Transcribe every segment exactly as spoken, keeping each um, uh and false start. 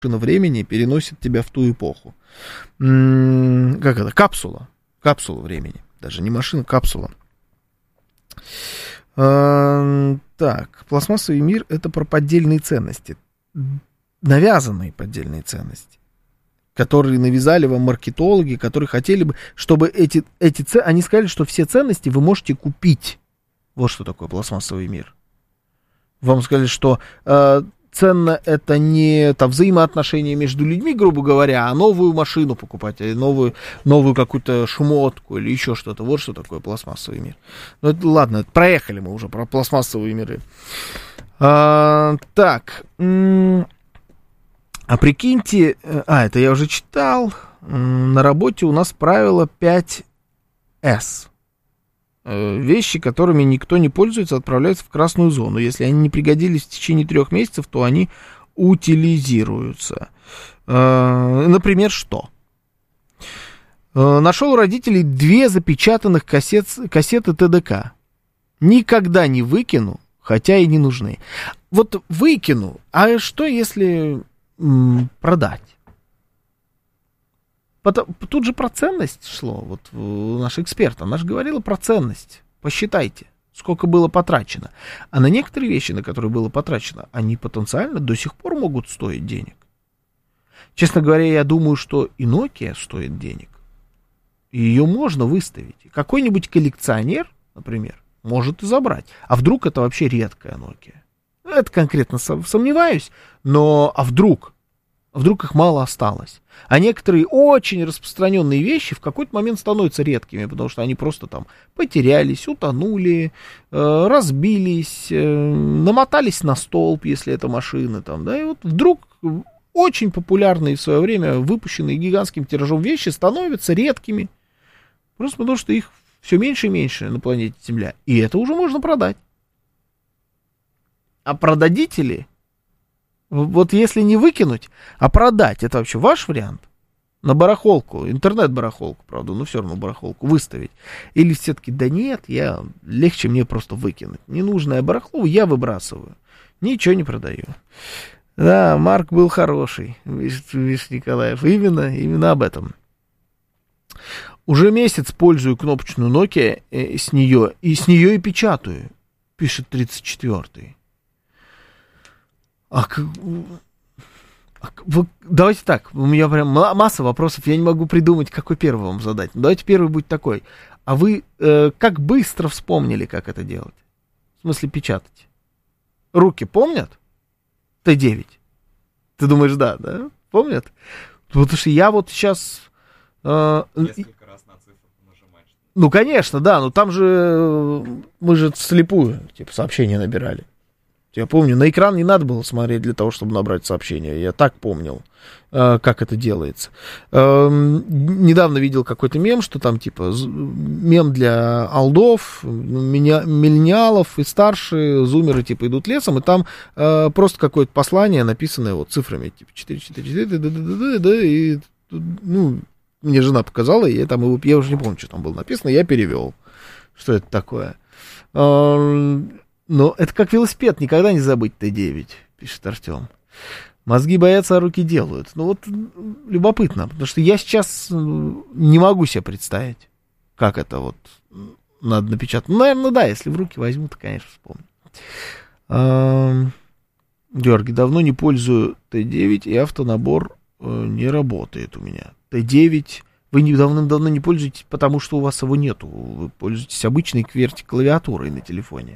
машина времени переносит тебя в ту эпоху. М-м, как это? Капсула. Капсула времени. Даже не машина, капсула. А, так, пластмассовый мир — это про поддельные ценности. Навязанные поддельные ценности, которые навязали вам маркетологи, которые хотели бы, чтобы эти, эти ценности... Они сказали, что все ценности вы можете купить. Вот что такое пластмассовый мир. Вам сказали, что э, ценно это не там, взаимоотношения между людьми, грубо говоря, а новую машину покупать, или новую, новую какую-то шмотку или еще что-то. Вот что такое пластмассовый мир. Ну, это, ладно, проехали мы уже про пластмассовые миры. А, так... М- А прикиньте, а, это я уже читал, на работе у нас правило пять эс. Вещи, которыми никто не пользуется, отправляются в красную зону. Если они не пригодились в течение трех месяцев, то они утилизируются. Например, что? Нашел у родителей две запечатанных кассет, кассеты ТДК. Никогда не выкину, хотя и не нужны. Вот выкину, а что если... продать. Тут же про ценность шло. Вот наш эксперт, она же говорила про ценность. Посчитайте, сколько было потрачено. А на некоторые вещи, на которые было потрачено, они потенциально до сих пор могут стоить денег. Честно говоря, я думаю, что и Nokia стоит денег. И ее можно выставить. Какой-нибудь коллекционер, например, может и забрать. А вдруг это вообще редкая Nokia? Это конкретно сомневаюсь, но а вдруг? А вдруг их мало осталось? А некоторые очень распространенные вещи в какой-то момент становятся редкими, потому что они просто там потерялись, утонули, э, разбились, э, намотались на столб, если это машины, там, да, и вот вдруг очень популярные в свое время, выпущенные гигантским тиражом вещи становятся редкими, просто потому что их все меньше и меньше на планете Земля, и это уже можно продать. А продадите ли? Вот если не выкинуть, а продать, это вообще ваш вариант? На барахолку, интернет-барахолку, правда, но все равно барахолку выставить. Или все-таки, да нет, я, легче мне просто выкинуть. Ненужное барахло я выбрасываю. Ничего не продаю. Да, Марк был хороший, видишь, Николаев. Именно, именно об этом. Уже месяц пользую кнопочную Nokia э, с нее, и с нее и печатаю, пишет тридцать четвёртый. А, а, вы, давайте так, у меня прям масса вопросов, я не могу придумать, какой первый вам задать. Давайте первый будет такой. А вы э, как быстро вспомнили, как это делать? В смысле печатать? Руки помнят? Т девять. Ты думаешь, да, да? Помнят? Потому что я вот сейчас... Э, Несколько раз на цифру нажимать. Ну, конечно, да, но там же мы же слепую, типа, сообщения набирали. Я помню, на экран не надо было смотреть для того, чтобы набрать сообщение. Я так помнил, э, как это делается. Э, недавно видел какой-то мем, что там типа мем для олдов, меня, миллениалов и старше, зумеры типа идут лесом, и там э, просто какое-то послание, написанное вот цифрами, типа четыре четыре четыре, да, да, да, да, и, ну, мне жена показала, и я там его, я уже не помню, что там было написано, я перевел. Что это такое? Э, Но это как велосипед, никогда не забыть Т девять, пишет Артем. Мозги боятся, а руки делают. Ну вот любопытно, потому что я сейчас не могу себе представить, как это вот надо напечатать. Ну, наверное, да, если в руки возьму, то, конечно, вспомню. А, Георгий, давно не пользую Т девять, и автонабор не работает у меня. Т девять вы давным-давно не пользуетесь, потому что у вас его нету. Вы пользуетесь обычной кверти-клавиатурой на телефоне.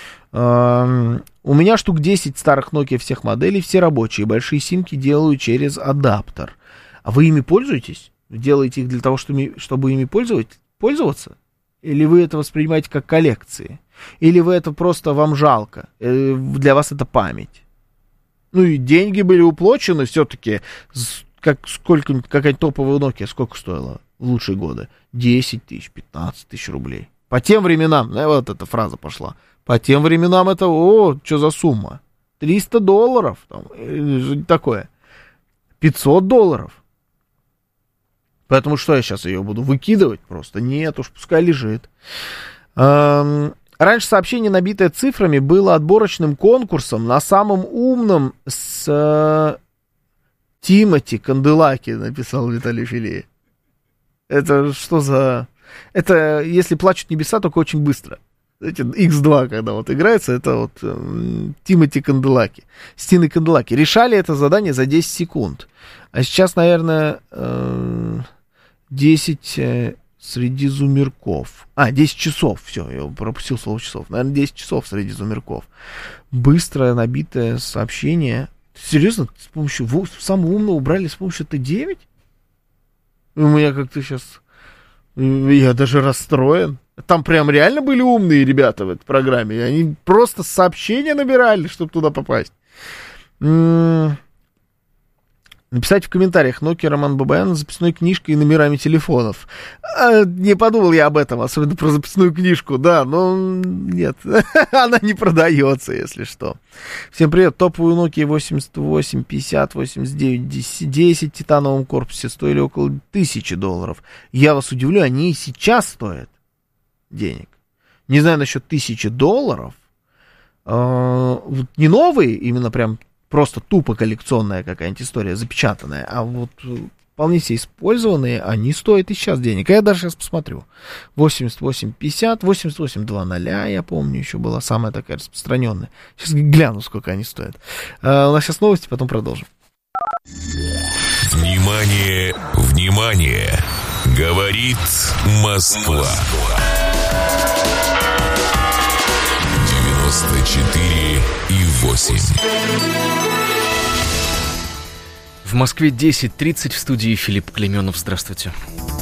Uh, у меня штук десять старых Nokia всех моделей, все рабочие, большие симки делаю через адаптер. А вы ими пользуетесь? Вы делаете их для того, чтобы, чтобы ими пользовать, пользоваться? Или вы это воспринимаете как коллекции? Или вы это просто вам жалко? Для вас это память? Ну и деньги были уплочены все-таки. Как, сколько, какая-то топовая Nokia сколько стоила в лучшие годы? десять тысяч, пятнадцать тысяч рублей. По тем временам, да, вот эта фраза пошла. По тем временам это, о, что за сумма? триста долларов, там, такое. пятьсот долларов. Поэтому что я сейчас ее буду выкидывать просто? Нет уж, пускай лежит. Эм, раньше сообщение, набитое цифрами, было отборочным конкурсом на самом умном с, Тимоти Канделаки, написал Виталий Филеев. Это что за... Это, если плачут небеса, только очень быстро. Знаете, икс два, когда вот играется, это вот э, Тимоти Канделаки. Стины Канделаки. Решали это задание за десять секунд. А сейчас, наверное, э, десять э, среди зумерков. А, десять часов. Все, я пропустил слово часов. Наверное, десять часов среди зумерков. Быстрое, набитое сообщение. Серьезно? С помощью... Самого умного убрали с помощью Т девять? У меня как-то сейчас... Я даже расстроен. Там прям реально были умные ребята в этой программе. И они просто сообщения набирали, чтобы туда попасть. М-м- Написать в комментариях: Nokia Роман Бабаян с записной книжкой и номерами телефонов. А, не подумал я об этом, особенно про записную книжку, да, но нет, она не продается, если что. Всем привет. Топовые Nokia восемьдесят восемь, пятьдесят, восемьдесят девять, десять в титановом корпусе стоили около тысячи долларов. Я вас удивлю, они и сейчас стоят денег. Не знаю насчет тысячи долларов. А, не новые, именно прям просто тупо коллекционная какая-нибудь история, запечатанная, а вот вполне себе использованные, они стоят и сейчас денег. Я даже сейчас посмотрю. восемьдесят восемь пятьдесят, восемьдесят восемь два ноль, я помню, еще была самая такая распространенная. Сейчас гляну, сколько они стоят. А, у нас сейчас новости, потом продолжим. Внимание, внимание! Говорит Москва. девяносто четыре и восемь. В Москве десять тридцать, в студии Филипп Клеменов. Здравствуйте.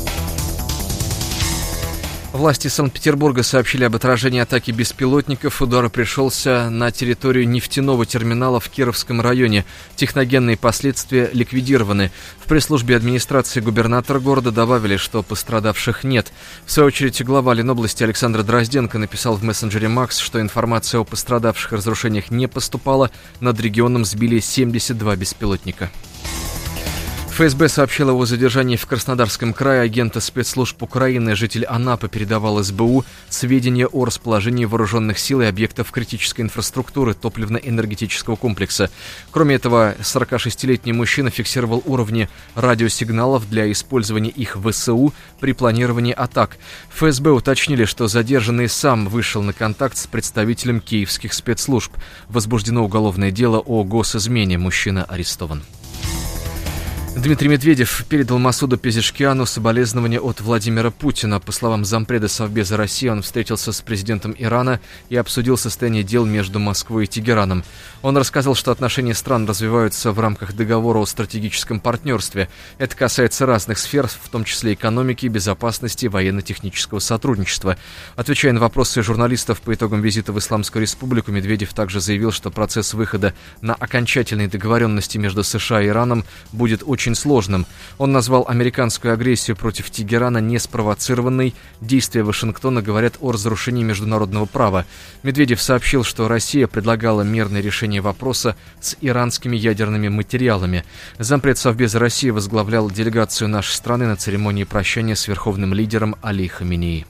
Власти Санкт-Петербурга сообщили об отражении атаки беспилотников. Удар пришелся на территорию нефтяного терминала в Кировском районе. Техногенные последствия ликвидированы. В пресс-службе администрации губернатора города добавили, что пострадавших нет. В свою очередь, глава Ленобласти Александр Дрозденко написал в мессенджере Макс, что информация о пострадавших и разрушениях не поступала. Над регионом сбили семьдесят два беспилотника. ФСБ сообщила о задержании в Краснодарском крае агента спецслужб Украины. Житель Анапы передавал эс бэ у сведения о расположении вооруженных сил и объектов критической инфраструктуры топливно-энергетического комплекса. Кроме этого, сорокашестилетний мужчина фиксировал уровни радиосигналов для использования их в вэ эс у при планировании атак. ФСБ уточнили, что задержанный сам вышел на контакт с представителем киевских спецслужб. Возбуждено уголовное дело о госизмене. Мужчина арестован. Дмитрий Медведев передал Масуду Пезешкиану соболезнования от Владимира Путина. По словам зампреда Совбеза России, он встретился с президентом Ирана и обсудил состояние дел между Москвой и Тегераном. Он рассказал, что отношения стран развиваются в рамках договора о стратегическом партнерстве. Это касается разных сфер, в том числе экономики, безопасности, военно-технического сотрудничества. Отвечая на вопросы журналистов по итогам визита в Исламскую Республику, Медведев также заявил, что процесс выхода на окончательные договоренности между США и Ираном будет очень очень сложным. Он назвал американскую агрессию против Тегерана неспровоцированной. Действия Вашингтона говорят о разрушении международного права. Медведев сообщил, что Россия предлагала мирное решение вопроса с иранскими ядерными материалами. Зампред Совбеза России возглавлял делегацию нашей страны на церемонии прощания с верховным лидером Али Хаменеи.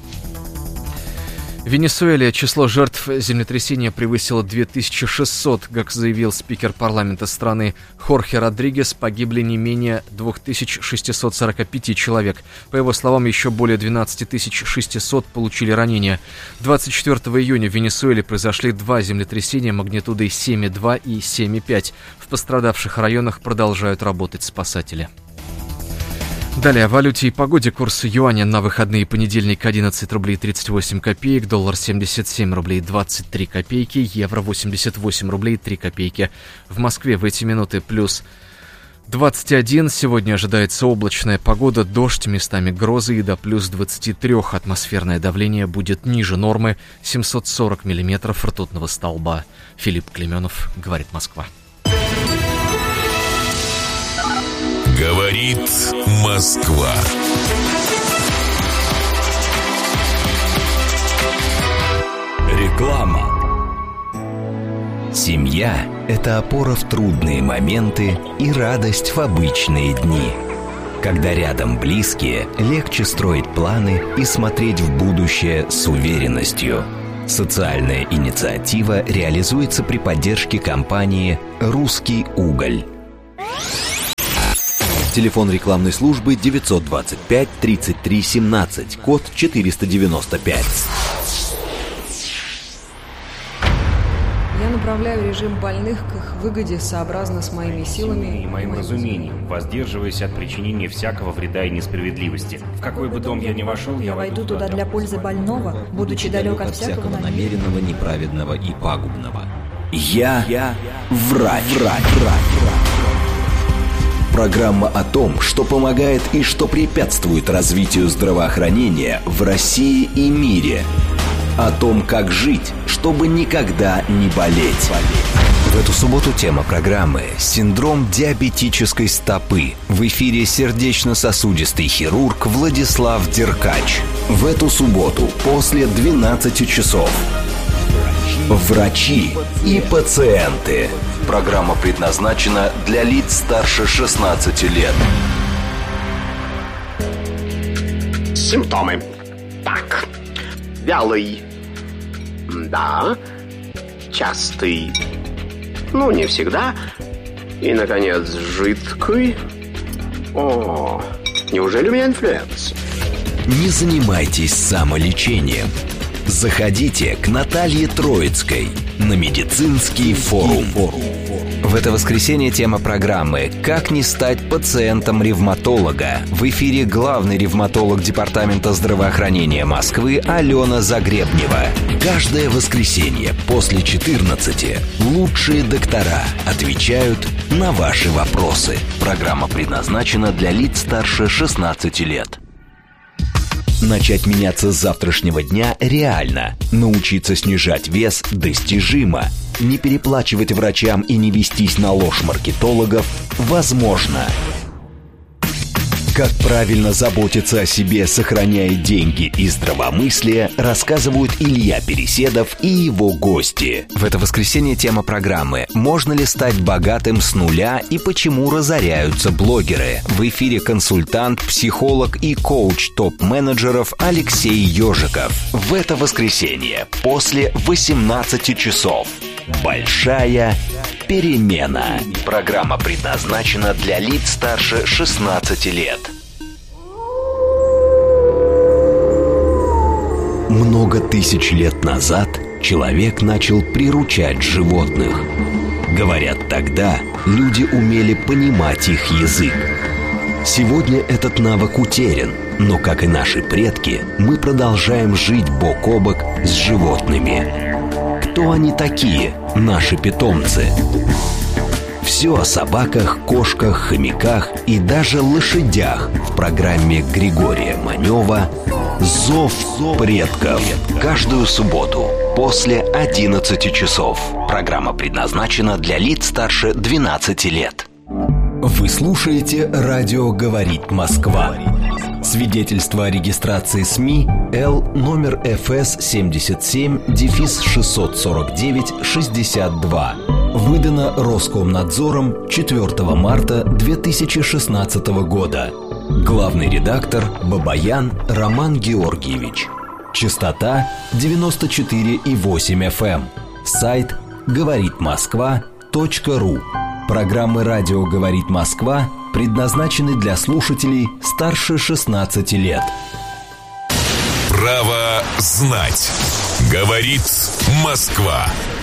В Венесуэле число жертв землетрясения превысило две тысячи шестьсот. Как заявил спикер парламента страны Хорхе Родригес, погибли не менее две тысячи шестьсот сорок пять человек. По его словам, еще более двенадцать тысяч шестьсот получили ранения. двадцать четвёртого июня в Венесуэле произошли два землетрясения магнитудой семь и два и семь и пять. В пострадавших районах продолжают работать спасатели. Далее о валюте и погоде. Курс юаня на выходные: понедельник одиннадцать рублей тридцать восемь копеек, доллар семьдесят семь рублей двадцать три копейки, евро восемьдесят восемь рублей три копейки. В Москве в эти минуты плюс двадцать один. Сегодня ожидается облачная погода, дождь, местами грозы и до плюс двадцати трёх. Атмосферное давление будет ниже нормы семьсот сорок миллиметров ртутного столба. Филипп Клеменов, говорит Москва. Говорит Москва. Реклама. Семья – это опора в трудные моменты и радость в обычные дни. Когда рядом близкие, легче строить планы и смотреть в будущее с уверенностью. Социальная инициатива реализуется при поддержке компании «Русский уголь». Телефон рекламной службы девятьсот двадцать пять тридцать три семнадцать, код четыреста девяносто пять. Я направляю режим больных к их выгоде сообразно с моими силами и моим разумением, воздерживаясь от причинения всякого вреда и несправедливости. В какой бы дом я ни вошел, я войду туда для пользы больного, будучи далек от всякого намеренного, неправедного и пагубного. Я, я врач, врач, врач. Программа о том, что помогает и что препятствует развитию здравоохранения в России и мире. О том, как жить, чтобы никогда не болеть. В эту субботу тема программы «Синдром диабетической стопы». В эфире сердечно-сосудистый хирург Владислав Деркач. В эту субботу после двенадцати часов. Врачи и пациенты. Программа предназначена для лиц старше шестнадцати лет. Симптомы. Так. Вялый. Да. Частый. Ну, не всегда. И, наконец, жидкий. О, неужели у меня инфлюенс? Не занимайтесь самолечением. Заходите к Наталье Троицкой на медицинский форум. В это воскресенье тема программы «Как не стать пациентом ревматолога». В эфире главный ревматолог Департамента здравоохранения Москвы Алена Загребнева. Каждое воскресенье после четырнадцати лучшие доктора отвечают на ваши вопросы. Программа предназначена для лиц старше шестнадцати лет. Начать меняться с завтрашнего дня реально. Научиться снижать вес достижимо. Не переплачивать врачам и не вестись на ложь маркетологов возможно. Как правильно заботиться о себе, сохраняя деньги и здравомыслие, рассказывают Илья Переседов и его гости. В это воскресенье тема программы «Можно ли стать богатым с нуля и почему разоряются блогеры?» В эфире консультант, психолог и коуч топ-менеджеров Алексей Ежиков. В это воскресенье после восемнадцати часов. Большая перемена. Программа предназначена для лиц старше шестнадцати лет. Много тысяч лет назад человек начал приручать животных. Говорят, тогда люди умели понимать их язык. Сегодня этот навык утерян, но, как и наши предки, мы продолжаем жить бок о бок с животными. Кто они такие, наши питомцы? Все о собаках, кошках, хомяках и даже лошадях в программе Григория Манева «Зов предков». Каждую субботу после одиннадцати часов. Программа предназначена для лиц старше двенадцати лет. Вы слушаете «Радио говорит Москва». Свидетельство о регистрации СМИ Л номер эф эс семьдесят семь шестьсот сорок девять шестьдесят два. Выдано Роскомнадзором четвёртого марта две тысячи шестнадцатого года. Главный редактор Бабаян Роман Георгиевич. Частота девяносто четыре и восемь эф эм. Сайт говорит москва точка ру. Программы «Радио говорит Москва» предназначены для слушателей старше шестнадцати лет. Право знать. Говорит Москва.